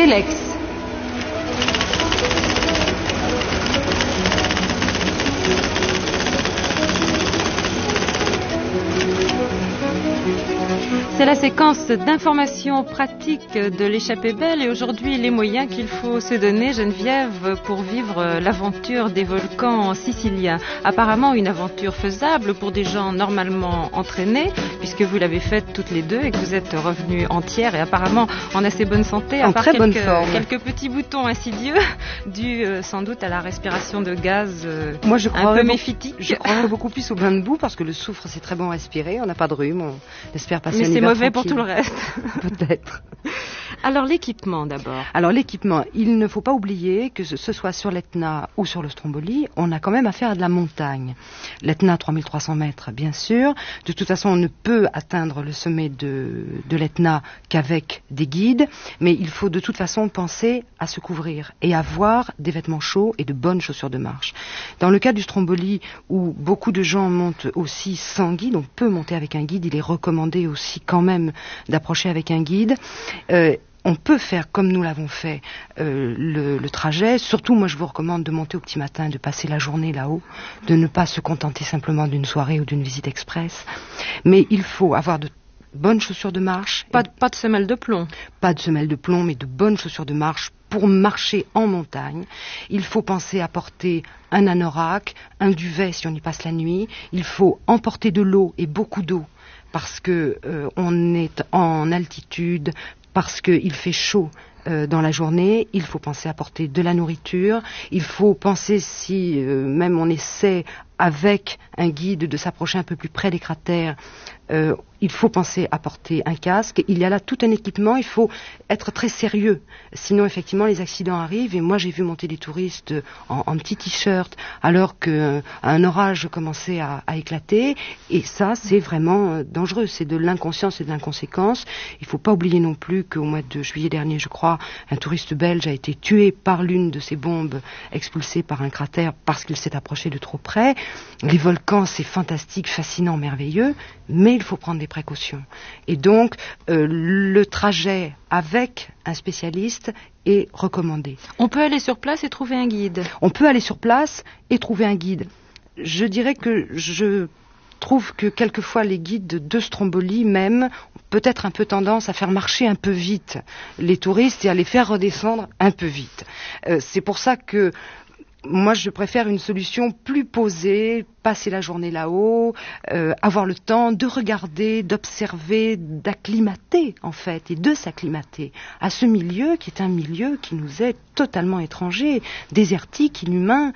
Relax. C'est la séquence d'informations pratiques de l'échappée belle et aujourd'hui les moyens qu'il faut se donner, Geneviève, pour vivre l'aventure des volcans siciliens. Apparemment une aventure faisable pour des gens normalement entraînés, puisque vous l'avez faite toutes les deux et que vous êtes revenues entières et apparemment en assez bonne santé, à part quelques petits boutons insidieux dus sans doute à la respiration de gaz un peu méphitique. Je crois beaucoup plus au bain de boue parce que le soufre c'est très bon à respirer, on n'a pas de rhume, on espère passer un hiver mauvais tranquille. Pour tout le reste. Peut-être. Alors l'équipement d'abord. Alors l'équipement, il ne faut pas oublier que ce soit sur l'Etna ou sur le Stromboli, on a quand même affaire à de la montagne. L'Etna 3300 mètres bien sûr. De toute façon on ne peut atteindre le sommet de l'Etna qu'avec des guides, mais il faut de toute façon penser à se couvrir et avoir des vêtements chauds et de bonnes chaussures de marche. Dans le cas du Stromboli où beaucoup de gens montent aussi sans guide, on peut monter avec un guide, il est recommandé aussi quand même d'approcher avec un guide. On peut faire comme nous l'avons fait le trajet. Surtout, moi, je vous recommande de monter au petit matin, de passer la journée là-haut, de ne pas se contenter simplement d'une soirée ou d'une visite express. Mais il faut avoir de bonnes chaussures de marche. Pas de semelles de plomb. Pas de semelles de plomb, mais de bonnes chaussures de marche pour marcher en montagne. Il faut penser à porter un anorak, un duvet si on y passe la nuit. Il faut emporter de l'eau et beaucoup d'eau parce que on est en altitude, parce qu'il fait chaud dans la journée, il faut penser à porter de la nourriture, il faut penser si même on essaie avec un guide de s'approcher un peu plus près des cratères, il faut penser à porter un casque. Il y a là tout un équipement, il faut être très sérieux. Sinon, effectivement, les accidents arrivent. Et moi, j'ai vu monter des touristes en petit t-shirt alors qu'un orage commençait à éclater. Et ça, c'est vraiment dangereux. C'est de l'inconscience et de l'inconséquence. Il ne faut pas oublier non plus qu'au mois de juillet dernier, je crois, un touriste belge a été tué par l'une de ces bombes expulsées par un cratère parce qu'il s'est approché de trop près. Les volcans, c'est fantastique, fascinant, merveilleux, mais il faut prendre des précautions. Et donc, le trajet avec un spécialiste est recommandé. On peut aller sur place et trouver un guide. On peut aller sur place et trouver un guide. Je dirais que je trouve que quelquefois les guides de Stromboli même ont peut-être un peu tendance à faire marcher un peu vite les touristes et à les faire redescendre un peu vite. C'est pour ça que moi, je préfère une solution plus posée, passer la journée là-haut, avoir le temps de regarder, d'observer, d'acclimater, en fait, et de s'acclimater à ce milieu qui est un milieu qui nous est totalement étranger, désertique, inhumain.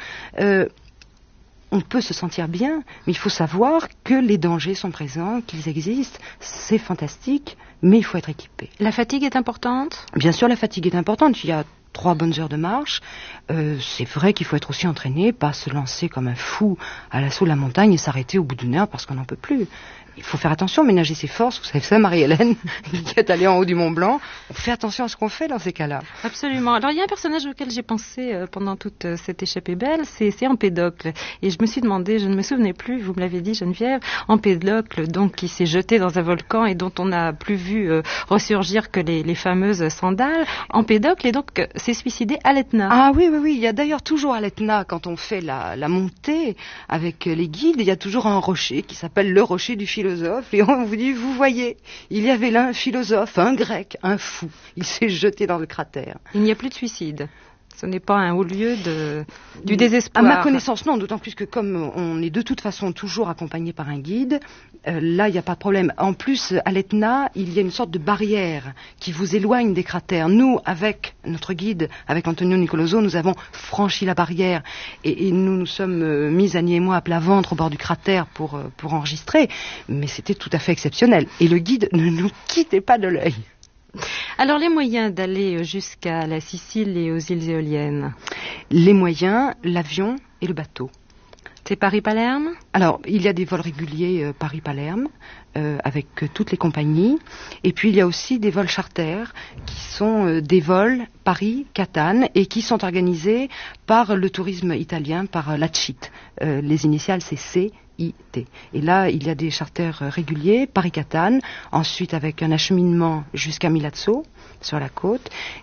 On peut se sentir bien, mais il faut savoir que les dangers sont présents, qu'ils existent, c'est fantastique, mais il faut être équipé. La fatigue est importante ? Bien sûr, la fatigue est importante. Il y a 3 bonnes heures de marche. C'est vrai qu'il faut être aussi entraîné, pas se lancer comme un fou à l'assaut de la montagne et s'arrêter au bout d'une heure parce qu'on n'en peut plus. Il faut faire attention, ménager ses forces. Vous savez ça, Marie-Hélène, qui est allée en haut du Mont Blanc. On fait attention à ce qu'on fait dans ces cas-là. Absolument. Alors, il y a un personnage auquel j'ai pensé pendant toute cette échappée belle, c'est Empédocle. Et je me suis demandé, je ne me souvenais plus, vous me l'avez dit, Geneviève, Empédocle, donc, qui s'est jeté dans un volcan et dont on n'a plus vu ressurgir que les fameuses sandales. Empédocle, et donc, s'est suicidé à l'Etna. Ah oui. Il y a d'ailleurs toujours à l'Etna, quand on fait la montée avec les guides, il y a toujours un rocher qui s'appelle le rocher du philosophe. Et on vous dit, vous voyez, il y avait là un philosophe, un grec, un fou. Il s'est jeté dans le cratère. Il n'y a plus de suicide. Ce n'est pas un haut lieu du désespoir. À ma connaissance, non, d'autant plus que comme on est de toute façon toujours accompagné par un guide, là, il n'y a pas de problème. En plus, à l'Etna, il y a une sorte de barrière qui vous éloigne des cratères. Nous, avec notre guide, avec Antonio Nicoloso, nous avons franchi la barrière et nous sommes mis, Annie et moi, à plat ventre au bord du cratère pour enregistrer. Mais c'était tout à fait exceptionnel. Et le guide ne nous quittait pas de l'œil. Alors, les moyens d'aller jusqu'à la Sicile et aux îles éoliennes ? Les moyens, l'avion et le bateau. C'est Paris-Palerme ? Alors, il y a des vols réguliers Paris-Palerme avec toutes les compagnies. Et puis, il y a aussi des vols charters qui sont des vols Paris-Catane et qui sont organisés par le tourisme italien, par la CIT. Les initiales, c'est CIT. Et là, il y a des charters réguliers, Paris-Catane, ensuite avec un acheminement jusqu'à Milazzo, sur la côte.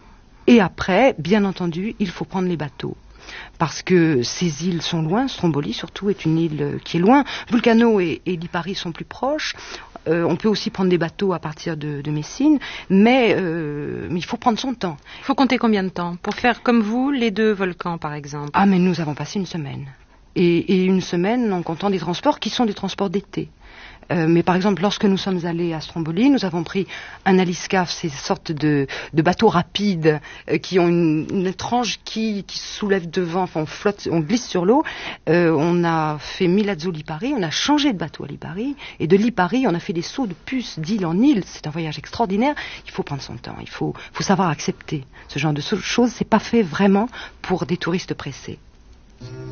Et après, bien entendu, il faut prendre les bateaux. Parce que ces îles sont loin, Stromboli surtout est une île qui est loin. Vulcano et Lipari sont plus proches. On peut aussi prendre des bateaux à partir de Messine, mais il faut prendre son temps. Il faut compter combien de temps pour faire comme vous les 2 volcans par exemple? Ah mais nous avons passé une semaine. Et une semaine en comptant des transports qui sont des transports d'été. Mais par exemple, lorsque nous sommes allés à Stromboli, nous avons pris un aliscaf, ces sortes de bateaux rapides qui ont une étrange qui soulève devant, enfin on flotte, on glisse sur l'eau. On a fait Milazzo-Lipari, on a changé de bateau à Lipari, et de Lipari, on a fait des sauts de puce d'île en île. C'est un voyage extraordinaire. Il faut prendre son temps, il faut savoir accepter ce genre de choses. C'est pas fait vraiment pour des touristes pressés.